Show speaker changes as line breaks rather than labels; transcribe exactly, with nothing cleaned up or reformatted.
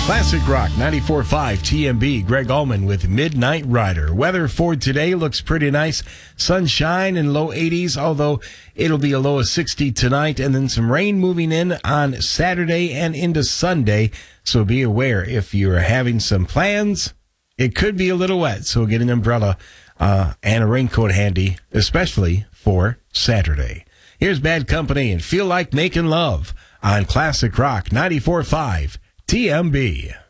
Classic Rock ninety-four point five T M B. Greg Allman with Midnight Rider. Weather for today looks pretty nice. Sunshine and low eighties, although it'll be a low of sixty tonight, and then some rain moving in on Saturday and into Sunday. So be aware if you're having some plans, it could be a little wet. So get an umbrella uh, and a raincoat handy, especially for Saturday. Here's Bad Company and Feel Like Making Love on Classic Rock ninety-four point five T M B.